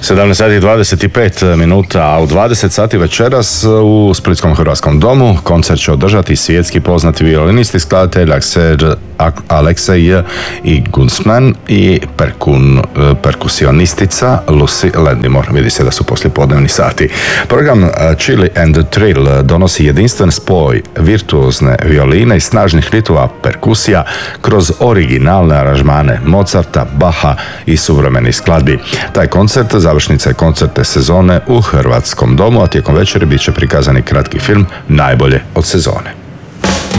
17 sati i 25 minuta, a u 20 sati večeras u Splitskom Hrvatskom domu koncert će održati svjetski poznati violinist i skladatelj Aleksej i Gunzman i perkusionistica Lucy Ledimore. Vidi se da su poslijepodnevni sati. Program Chili and Trill donosi jedinstven spoj virtuozne violine i snažnih ritova perkusija kroz originalne aranžmane Mozarta, Baha i suvremenih skladbi. Taj koncert završnica je koncertne sezone u Hrvatskom domu, a tijekom večeri bit će prikazani kratki film Najbolje od sezone.